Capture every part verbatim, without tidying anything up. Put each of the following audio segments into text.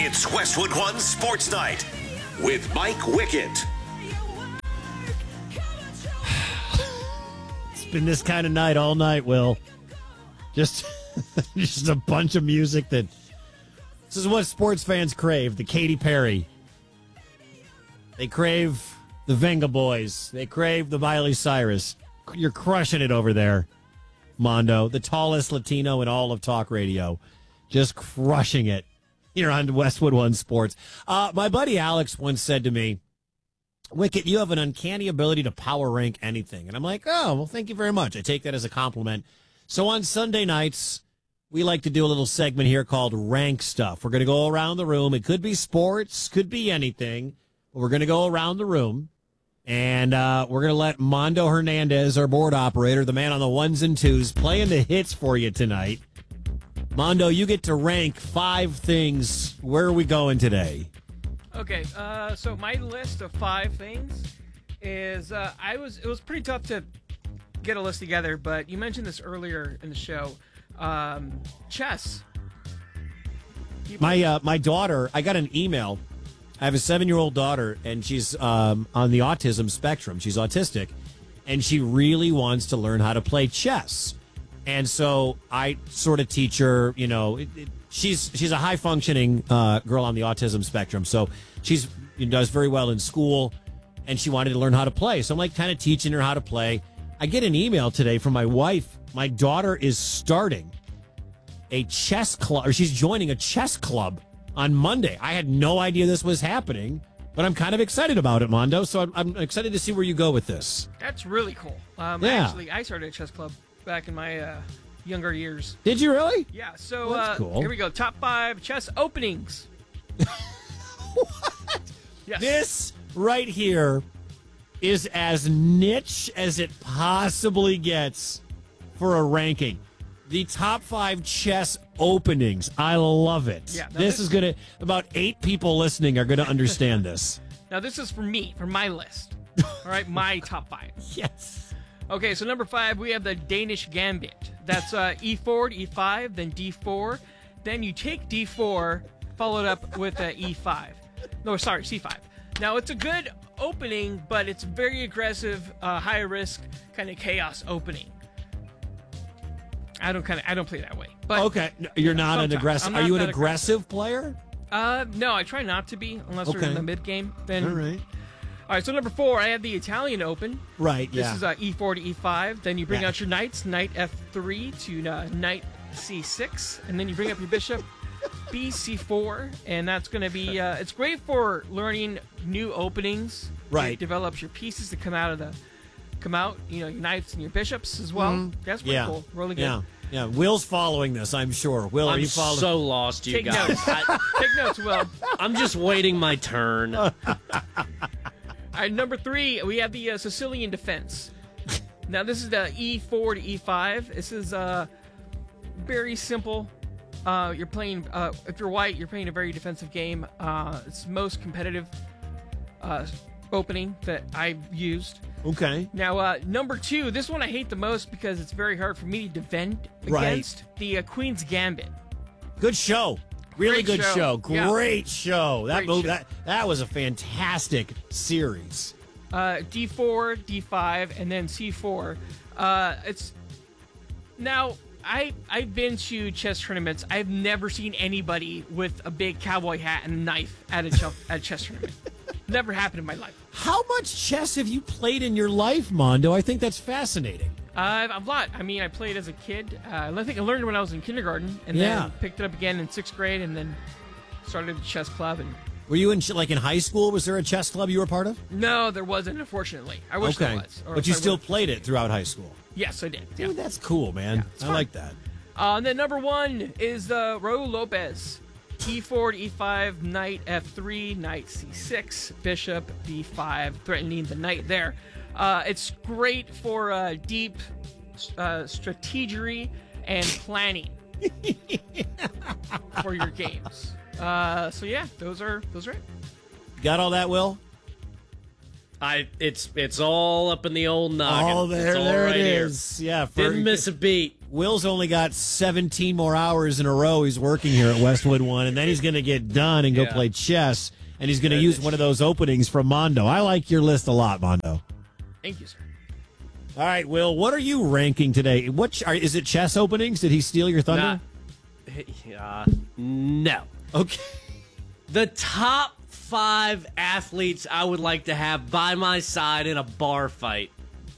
It's Westwood One Sports Night with Mike Wickett. It's been this kind of night all night, Will. Just, just a bunch of music that... This is what sports fans crave, the Katy Perry. They crave the Venga Boys. They crave the Miley Cyrus. You're crushing it over there, Mondo. The tallest Latino in all of talk radio. Just crushing it here on Westwood One Sports. Uh, my buddy Alex once said to me, Wicket, you have an uncanny ability to power rank anything. And I'm like, oh, well, thank you very much. I take that as a compliment. So on Sunday nights, we like to do a little segment here called Rank Stuff. We're going to go around the room. It could be sports, could be anything. But we're going to go around the room, and uh, we're going to let Mondo Hernandez, our board operator, the man on the ones and twos, playing the hits for you tonight. Mondo, you get to rank five things. Where are we going today? Okay, uh, so my list of five things is uh, I was it was pretty tough to get a list together, but you mentioned this earlier in the show. Um, chess. You My uh, my daughter, I got an email. I have a seven-year-old daughter, and she's um, on the autism spectrum. She's autistic, and she really wants to learn how to play chess. And so I sort of teach her, you know, it, it, she's she's a high-functioning uh, girl on the autism spectrum. So she's you know, does very well in school, and she wanted to learn how to play. So I'm like kind of teaching her how to play. I get an email today from my wife. My daughter is starting a chess club, or she's joining a chess club on Monday. I had no idea this was happening, but I'm kind of excited about it, Mondo. So I'm, I'm excited to see where you go with this. That's really cool. Um, Yeah. Actually, I started a chess club back in my uh, younger years. Did you really? Yeah, so Well, that's uh, cool. here we go. Top five chess openings. What? Yes. This right here is as niche as it possibly gets for a ranking. The top five chess openings. I love it. Yeah, now this, this- is going to, about eight people listening are going to understand this. Now, this is for me, for my list. All right, my top five. Yes. Okay, so number five, we have the Danish Gambit. That's uh, e four to e five, then d four. Then you take d four, followed up with uh, e five. No, sorry, c five. Now, it's a good opening, but it's very aggressive, uh, high risk, kind of chaos opening. I don't kind of I don't play that way. But Okay, no, you're not an sometimes. aggressive. I'm Are not you an that aggressive player? Uh, no, I try not to be unless we're Okay. in the mid game. Then All right. All right, so number four, I have the Italian Open. Right, This yeah. is uh, e four to e five. Then you bring Yeah. out your knights, knight f three to uh, knight c six, and then you bring up your bishop, b c four, and that's going to be. Uh, it's great for learning new openings. Right. It develops your pieces to come out of the, come out. You know, your knights and your bishops as well. That's pretty yeah. cool. Really good. Yeah. Yeah. Will's following this, I'm sure. Will, are I'm you following? so lost, you Take guys. notes. I, Take notes, Will. I'm just waiting my turn. All right, number three, we have the uh, Sicilian defense. Now, this is the e four to e five. This is uh, very simple. Uh, you're playing, uh, if you're white, you're playing a very defensive game. Uh, it's the most competitive uh, opening that I've used. Okay. Now, uh, number two, this one I hate the most because it's very hard for me to defend Right. against the uh, Queen's Gambit. Good show. Really Great good show. show. Yeah. Great show. That Great move show. that that was a fantastic series. Uh, d four, d five, and then c four. Uh, it's now I I've been to chess tournaments. I've never seen anybody with a big cowboy hat and a knife at a ch- at a chess tournament. Never happened in my life. How much chess have you played in your life, Mondo? I think that's fascinating. Uh, a lot. I mean, I played as a kid. Uh, I think I learned when I was in kindergarten, and Yeah. then picked it up again in sixth grade, and then started a chess club. And Were you in like in high school? Was there a chess club you were part of? no, there wasn't. Unfortunately, I wish okay, there was. Or but if you I still would've- played it throughout high school. Yes, I did. Yeah. Dude, that's cool, man. it's I fun. like that. Uh, and then number one is the Raul Lopez. e four to e five, knight f three, knight c six, bishop b five, threatening the knight there. Uh, it's great for uh, deep uh, strategery and planning for your games. Uh, so yeah, those are those are it. Got all that, Will? I it's it's all up in the old noggin. Oh, there, It's all there right it here. is. Yeah, for, Didn't miss a beat. Will's only got seventeen more hours in a row he's working here at Westwood One, and then he's going to get done and go Yeah. play chess, and he's going to That use is- one of those openings from Mondo. I like your list a lot, Mondo. Thank you, sir. All right, Will, what are you ranking today? What ch- are, is it chess openings? Did he steal your thunder? Nah, uh, no. Okay. The top five athletes I would like to have by my side in a bar fight.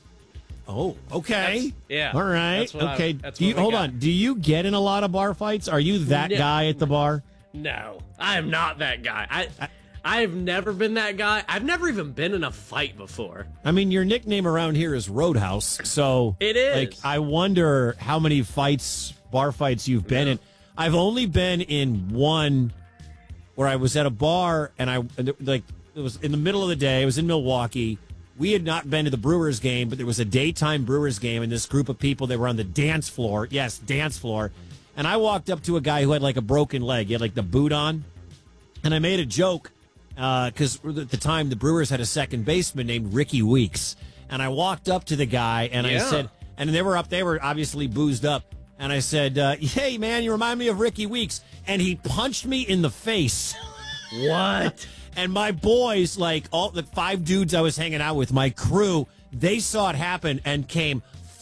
Oh, okay. That's- yeah, All right. that's what I- okay. that's Do you, what we hold got. on. Do you get in a lot of bar fights? Are you that No. guy at the bar? No, I am not that guy. I I have never been that guy. I've never even been in a fight before. I mean, your nickname around here is Roadhouse, so It is. Like, I wonder how many fights, bar fights, you've been Yeah. in. I've only been in one where I was at a bar and I and it- like it was in the middle of the day. It was in Milwaukee. We had not been to the Brewers game, but there was a daytime Brewers game, and this group of people, they were on the dance floor. Yes, dance floor. And I walked up to a guy who had like a broken leg. He had like the boot on, and I made a joke. Because at the time, the Brewers had a second baseman named Ricky Weeks. And I walked up to the guy and I Yeah. said, and they were up, they were obviously boozed up. And I said, uh, hey, man, you remind me of Ricky Weeks. And he punched me in the face. What? And my boys, like all the five dudes I was hanging out with, my crew, they saw it happen and came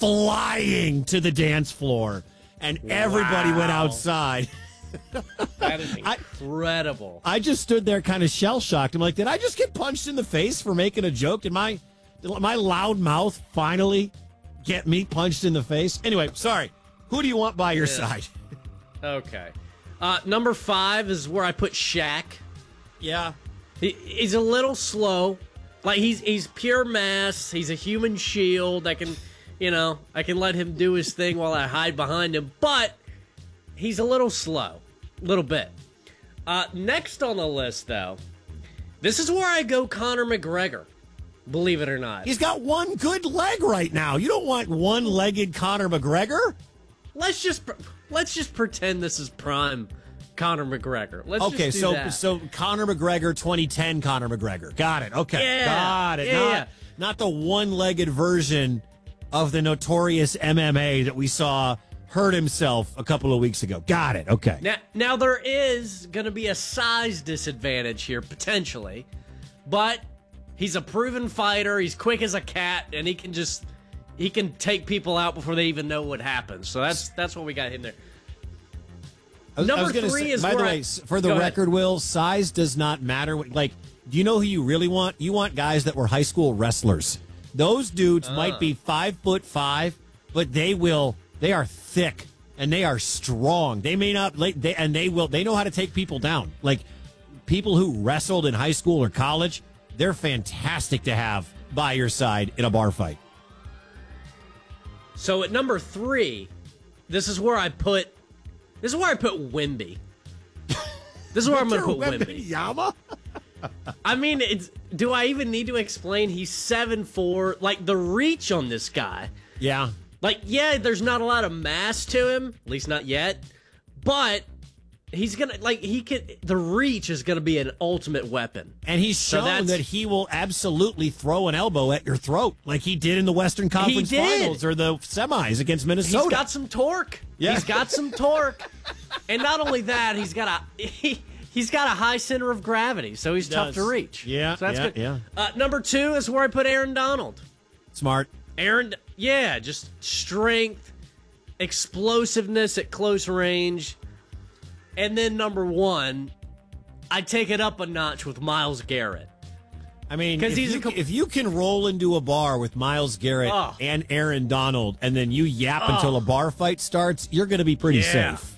flying to the dance floor. And everybody went Wow. outside. That is I- incredible. I just stood there kind of shell shocked. I'm like, did I just get punched in the face for making a joke? Did my did my loud mouth finally get me punched in the face? Anyway, sorry. Who do you want by your Yeah. side? Okay. Uh, number five is where I put Shaq. Yeah. He, he's a little slow. Like he's he's pure mass. He's a human shield. I can, you know, I can let him do his thing while I hide behind him. But he's a little slow, a little bit. Uh, next on the list, though, this is where I go Conor McGregor. Believe it or not. He's got one good leg right now. You don't want one-legged Conor McGregor? Let's just pr- let's just pretend this is prime Conor McGregor. Let's Okay, just do so that. so Conor McGregor twenty ten Conor McGregor. Got it. Okay. Yeah. Got it. Yeah, not, yeah. not the one-legged version of the notorious M M A that we saw hurt himself a couple of weeks ago. Got it. Okay. Now, now there is going to be a size disadvantage here, potentially. But he's a proven fighter. He's quick as a cat, and he can just he can take people out before they even know what happens. So that's that's what we got in there. I was- I Number was gonna three say, is by the where I- way, s- for the Go ahead. record, Will, size does not matter. Like, do you know who you really want? You want guys that were high school wrestlers. Those dudes Ah. might be five foot five, but they will. They are thick and they are strong. They may not. Like, they and they will. They know how to take people down. Like people who wrestled in high school or college, they're fantastic to have by your side in a bar fight. So at number three, this is where I put this is where I put Wimby. This is where I'm going to put Wimby. Yama. I mean, it's, do I even need to explain? He's seven foot four. Like, the reach on this guy. Yeah. Like, yeah, there's not a lot of mass to him, at least not yet. But he's going to, like, he could, the reach is going to be an ultimate weapon. And he's So shown that's- that he will absolutely throw an elbow at your throat, like he did in the Western Conference did. Finals or the semis against Minnesota. He's got some torque. Yeah. He's got some torque. And not only that, he's got a he, he's got a high center of gravity, so he's tough does. to reach. Yeah, so that's yeah, good. yeah. Uh, number two is where I put Aaron Donald. Smart. Aaron, yeah, just strength, explosiveness at close range. And then number one, I take it up a notch with Myles Garrett. I mean, 'Cause if, he's you, a com- if you can roll into a bar with Myles Garrett Oh. and Aaron Donald, and then you yap until a bar fight starts, you're going to be pretty Yeah. safe.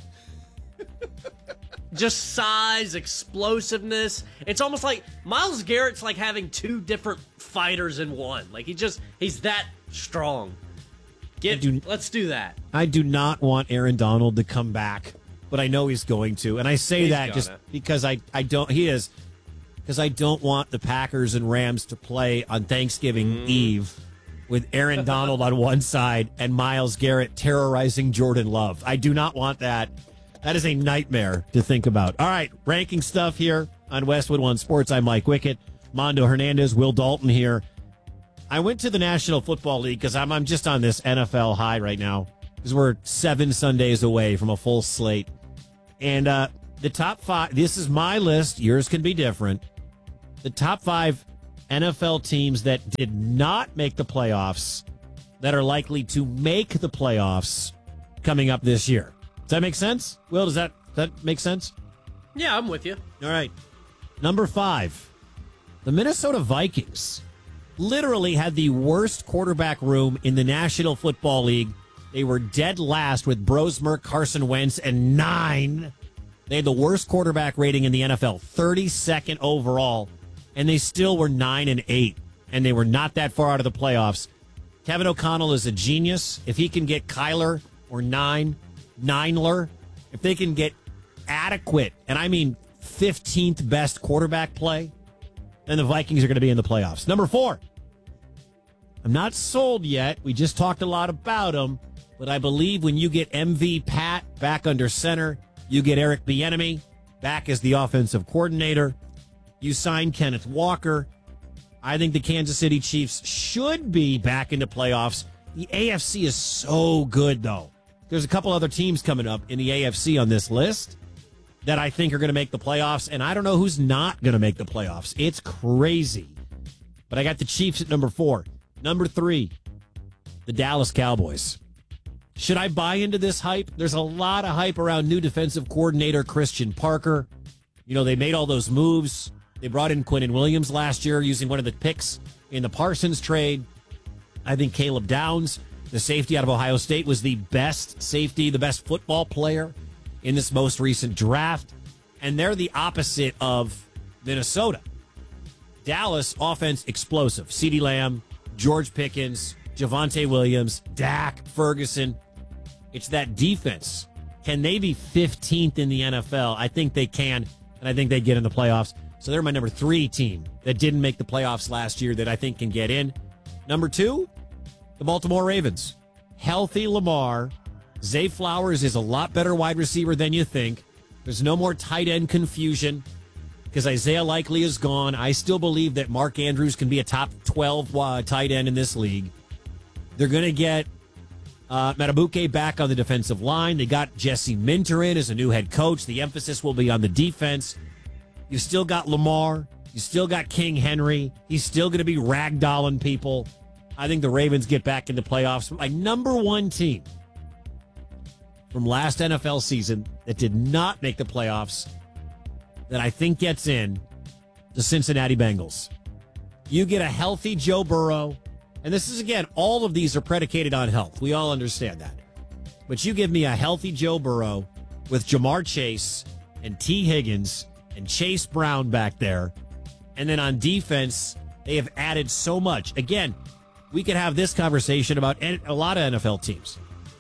Just size, explosiveness. It's almost like Myles Garrett's like having two different fighters in one. Like he just he's that strong. Get, do- let's do that. I do not want Aaron Donald to come back, but I know he's going to. And I say He's that just gonna. because I, I don't, he is, because I don't want the Packers and Rams to play on Thanksgiving Mm. Eve with Aaron Donald on one side and Myles Garrett terrorizing Jordan Love. I do not want that. That is a nightmare to think about. All right, ranking stuff here on Westwood One Sports. I'm Mike Wickett. Mondo Hernandez, Will Dalton here. I went to the National Football League because I'm, I'm just on this N F L high right now because we're seven Sundays away from a full slate. And uh, the top five, this is my list. Yours can be different. The top five N F L teams that did not make the playoffs that are likely to make the playoffs coming up this year. Does that make sense? Will, does that, does that make sense? Yeah, I'm with you. All right. Number five, the Minnesota Vikings literally had the worst quarterback room in the National Football League. They were dead last with Brosmer, Carson Wentz, and nine. They had the worst quarterback rating in the N F L, thirty-second overall, and they still were nine and eight, and they were not that far out of the playoffs. Kevin O'Connell is a genius. If he can get Kyler or nine, Ninler, if they can get adequate, and I mean fifteenth best quarterback play, then the Vikings are going to be in the playoffs. Number four, I'm not sold yet. We just talked a lot about him, but I believe when you get M V Pat back under center, you get Eric Bieniemy back as the offensive coordinator, you sign Kenneth Walker, I think the Kansas City Chiefs should be back into playoffs. The A F C is so good, though. There's a couple other teams coming up in the A F C on this list that I think are going to make the playoffs, and I don't know who's not going to make the playoffs. It's crazy. But I got the Chiefs at number four. Number three, the Dallas Cowboys. Should I buy into this hype? There's a lot of hype around new defensive coordinator Christian Parker. You know, they made all those moves. They brought in Quinnen Williams last year using one of the picks in the Parsons trade. I think Caleb Downs, the safety out of Ohio State, was the best safety, the best football player in this most recent draft. And they're the opposite of Minnesota. Dallas, offense explosive. CeeDee Lamb, George Pickens, Javonte Williams, Dak, Ferguson. It's that defense. Can they be fifteenth in the N F L? I think they can, and I think they get in the playoffs. So they're my number three team that didn't make the playoffs last year that I think can get in. Number two, the Baltimore Ravens. Healthy Lamar. Zay Flowers is a lot better wide receiver than you think. There's no more tight end confusion because Isaiah Likely is gone. I still believe that Mark Andrews can be a top twelve uh, tight end in this league. They're going to get uh, Matabuke back on the defensive line. They got Jesse Minter in as a new head coach. The emphasis will be on the defense. You still got Lamar. You still got King Henry. He's still going to be ragdolling people. I think the Ravens get back into playoffs. My number one team from last N F L season that did not make the playoffs that I think gets in, the Cincinnati Bengals. You get a healthy Joe Burrow, and this is, again, all of these are predicated on health. We all understand that. But you give me a healthy Joe Burrow with Jamar Chase and T. Higgins and Chase Brown back there, and then on defense, they have added so much. Again, we could have this conversation about a lot of N F L teams.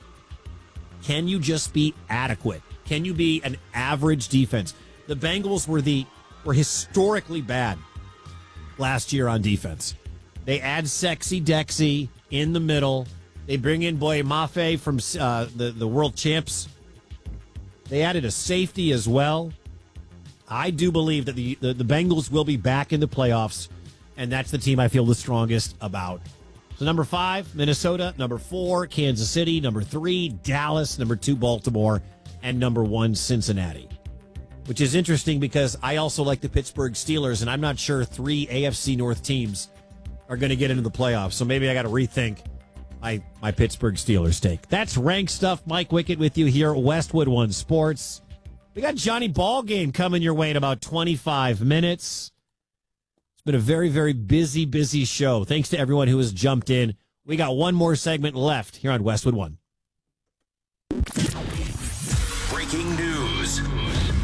Can you just be adequate? Can you be an average defense? The Bengals were the were historically bad last year on defense. They add Sexy Dexy in the middle. They bring in Boye Mafe from uh, the, the world champs. They added a safety as well. I do believe that the, the, the Bengals will be back in the playoffs, and that's the team I feel the strongest about. So number five, Minnesota. Number four, Kansas City. Number three, Dallas. Number two, Baltimore. And number one, Cincinnati. Which is interesting because I also like the Pittsburgh Steelers, and I'm not sure three A F C North teams are going to get into the playoffs. So maybe I got to rethink my, my Pittsburgh Steelers take. That's Rank Stuff. Mike Wickett with you here at Westwood One Sports. We got Johnny Ballgame coming your way in about twenty-five minutes. It's been a very, very busy, busy show. Thanks to everyone who has jumped in. We got one more segment left here on Westwood One. Breaking news.